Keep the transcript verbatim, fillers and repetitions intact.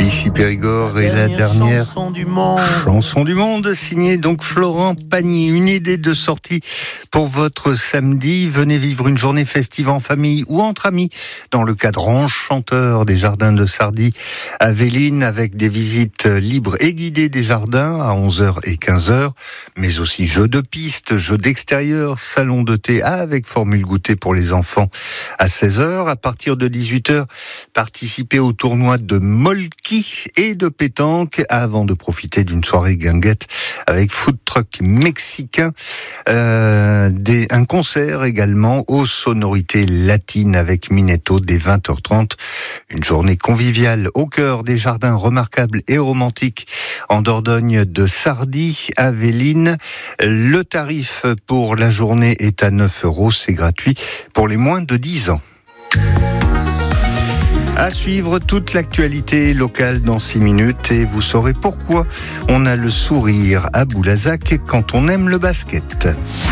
Ici Périgord et la dernière chanson du monde. chanson du monde, signée donc Florent Pagny. Une idée de sortie pour votre samedi. Venez vivre une journée festive en famille ou entre amis dans le cadre enchanteur des jardins de Sardy à Véline, avec des visites libres et guidées des jardins à onze heures et quinze heures, mais aussi jeux de piste, jeux d'extérieur, salon de thé avec formule goûter pour les enfants à seize heures. À partir de dix-huit heures, participez au tournoi de Molki et de pétanque avant de profiter d'une soirée guinguette avec food truck mexicain, euh, des, un concert également aux sonorités latines avec Minetto dès vingt heures trente. Une journée conviviale au cœur des jardins remarquables et romantiques en Dordogne de Sardy à Véline. Le tarif pour la journée est à neuf euros, c'est gratuit pour les moins de dix ans. À suivre toute l'actualité locale dans six minutes et vous saurez pourquoi on a le sourire à Boulazac quand on aime le basket.